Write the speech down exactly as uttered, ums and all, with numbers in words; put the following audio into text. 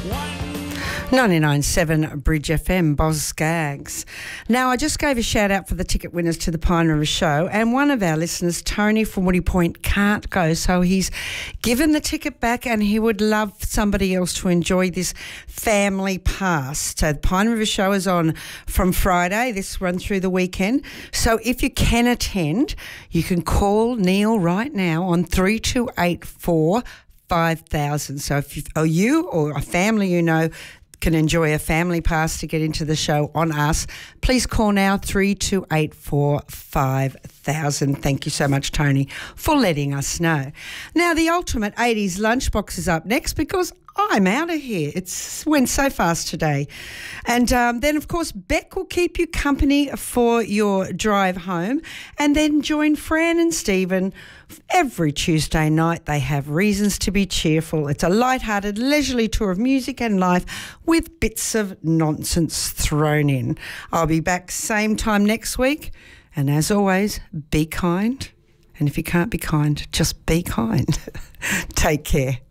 ninety-nine point seven Bridge F M, Boz Skaggs. Now, I just gave a shout out for the ticket winners to the Pine River Show, and one of our listeners, Tony from Woody Point, can't go, so he's given the ticket back and he would love somebody else to enjoy this family pass. So the Pine River Show is on from Friday, this run through the weekend. So if you can attend, you can call Neil right now on three two eight four five thousand. So if you, or you or a family you know can enjoy a family pass to get into the show on us, please call now three two eight four five thousand. Thank you so much, Tony, for letting us know. Now, the Ultimate eighties Lunchbox is up next because I'm out of here. It's went so fast today. And um, then, of course, Beck will keep you company for your drive home. And then join Fran and Stephen every Tuesday night. They have reasons to be cheerful. It's a light-hearted, leisurely tour of music and life with bits of nonsense thrown in. I'll be back same time next week. And as always, be kind. And if you can't be kind, just be kind. Take care.